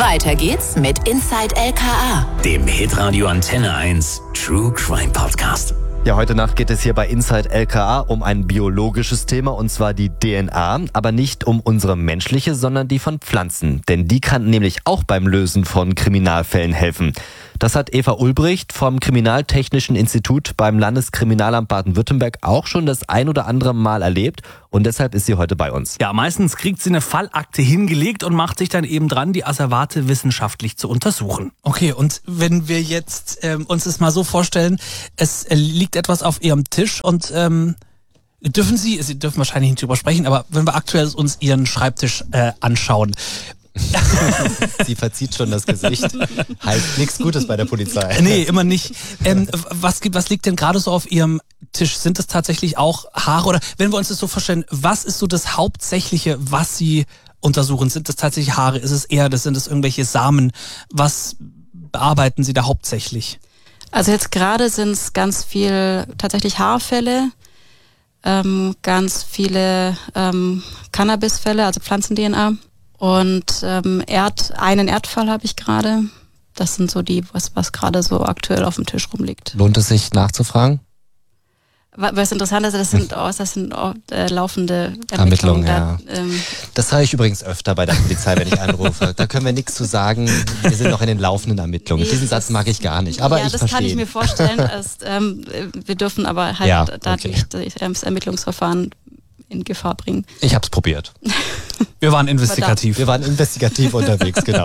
Weiter geht's mit Inside LKA, dem Hitradio Antenne 1 True Crime Podcast. Ja, heute Nacht geht es hier bei Inside LKA um ein biologisches Thema, und zwar die DNA, aber nicht um unsere menschliche, sondern die von Pflanzen. Denn die kann nämlich auch beim Lösen von Kriminalfällen helfen. Das hat Eva Ulbricht vom Kriminaltechnischen Institut beim Landeskriminalamt Baden-Württemberg auch schon das ein oder andere Mal erlebt, und deshalb ist sie heute bei uns. Ja, meistens kriegt sie eine Fallakte hingelegt und macht sich dann eben dran, die Asservate wissenschaftlich zu untersuchen. Okay, und wenn wir jetzt uns das mal so vorstellen, es liegt etwas auf Ihrem Tisch und Sie dürfen wahrscheinlich nicht drüber sprechen, aber wenn wir aktuell uns Ihren Schreibtisch anschauen. Sie verzieht schon das Gesicht. Heißt nichts Gutes bei der Polizei. Nee, immer nicht. Was liegt denn gerade so auf Ihrem Tisch? Sind das tatsächlich auch Haare? Oder wenn wir uns das so vorstellen, was ist so das Hauptsächliche, was Sie untersuchen? Sind das tatsächlich Haare? Ist es Erde? Sind es irgendwelche Samen? Was bearbeiten Sie da hauptsächlich? Also jetzt gerade sind es ganz viel tatsächlich Haarfälle, ganz viele Cannabisfälle, also Pflanzen-DNA. Und einen Erdfall habe ich gerade. Das sind so die, was gerade so aktuell auf dem Tisch rumliegt. Lohnt es sich nachzufragen? Was interessant ist, das sind laufende Ermittlungen. Ja. Das höre ich übrigens öfter bei der Polizei, wenn ich anrufe. Da können wir nichts zu sagen. Wir sind noch in den laufenden Ermittlungen. Diesen Satz mag ich gar nicht. Aber ja, ich verstehe. Das kann ich mir vorstellen. Wir dürfen aber halt nicht das Ermittlungsverfahren in Gefahr bringen. Ich habe es probiert. Wir waren investigativ. Wir waren investigativ unterwegs, genau.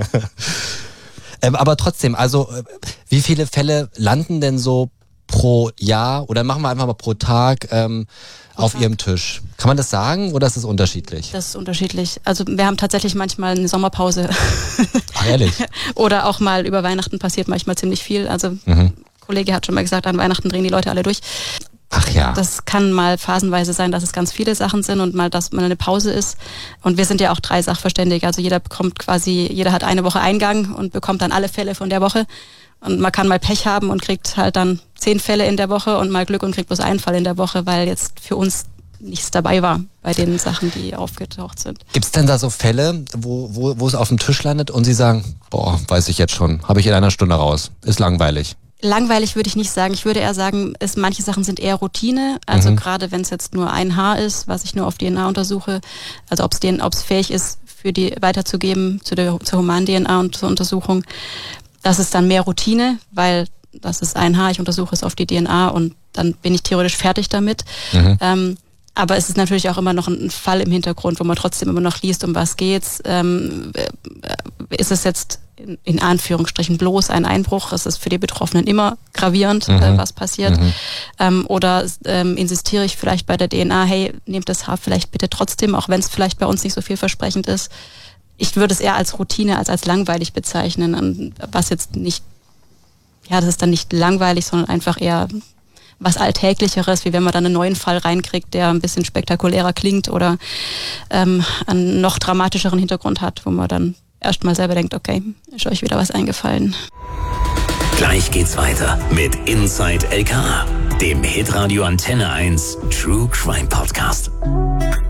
Aber trotzdem, also wie viele Fälle landen denn so pro Jahr, oder machen wir einfach mal pro Tag auf Ihrem Tisch? Kann man das sagen, oder ist es unterschiedlich? Das ist unterschiedlich. Also wir haben tatsächlich manchmal eine Sommerpause. Ach, ehrlich? Oder auch mal über Weihnachten passiert manchmal ziemlich viel. Also Kollege hat schon mal gesagt, an Weihnachten drehen die Leute alle durch. Ach ja. Das kann mal phasenweise sein, dass es ganz viele Sachen sind und mal, dass mal eine Pause ist. Und wir sind ja auch 3 Sachverständige. Also jeder hat eine Woche Eingang und bekommt dann alle Fälle von der Woche. Und man kann mal Pech haben und kriegt halt dann 10 Fälle in der Woche und mal Glück und kriegt bloß einen Fall in der Woche, weil jetzt für uns nichts dabei war bei den Sachen, die aufgetaucht sind. Gibt's denn da so Fälle, wo es auf dem Tisch landet und Sie sagen, boah, weiß ich jetzt schon, habe ich in einer Stunde raus, ist langweilig? Langweilig würde ich nicht sagen. Ich würde eher sagen, manche Sachen sind eher Routine. Also gerade wenn es jetzt nur ein Haar ist, was ich nur auf DNA untersuche, also ob es fähig ist, für die weiterzugeben zur humanen DNA und zur Untersuchung, das ist dann mehr Routine, weil das ist ein Haar, ich untersuche es auf die DNA und dann bin ich theoretisch fertig damit. Aber es ist natürlich auch immer noch ein Fall im Hintergrund, wo man trotzdem immer noch liest, um was geht's. Ist es jetzt in Anführungsstrichen bloß ein Einbruch? Es ist für die Betroffenen immer gravierend, was passiert. Oder insistiere ich vielleicht bei der DNA, hey, nehmt das Haar vielleicht bitte trotzdem, auch wenn es vielleicht bei uns nicht so vielversprechend ist. Ich würde es eher als Routine, als langweilig bezeichnen, was jetzt nicht, ja, das ist dann nicht langweilig, sondern einfach eher was Alltäglicheres, wie wenn man dann einen neuen Fall reinkriegt, der ein bisschen spektakulärer klingt oder einen noch dramatischeren Hintergrund hat, wo man dann erstmal selber denkt, okay, ist euch wieder was eingefallen. Gleich geht's weiter mit Inside LKA, dem Hitradio Antenne 1 True Crime Podcast.